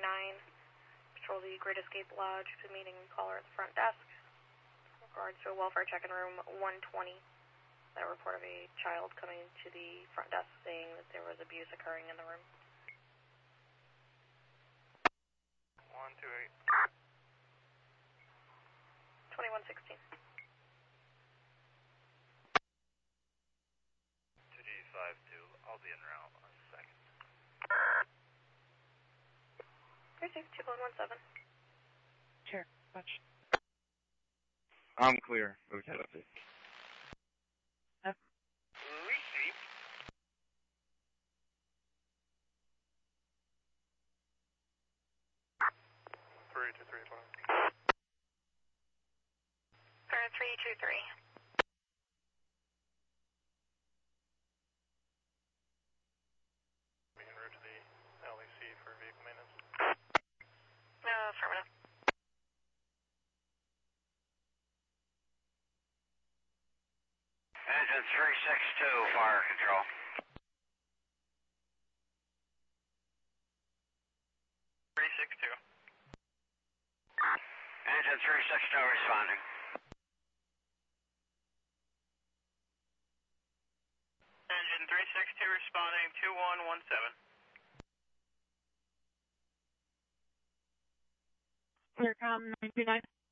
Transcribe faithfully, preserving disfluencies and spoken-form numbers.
nine. Patrol the Great Escape Lodge to meeting caller at the front desk. In regards to a welfare check in room one twenty. That report of a child coming to the front desk saying that there was abuse occurring in the room. one two eight. twenty-one sixteen. two G five two, I'll be en route in a second. Receive two one one seven. Sure, much. I'm clear. Move head update. Yep. Receive. three two three five. three two three. We en route to the L E C for vehicle maintenance. Uh, affirmative. Engine three six two, fire control. three six two. Engine three six two responding. Engine three six two responding, two one one seven. Clearcom nine two nine.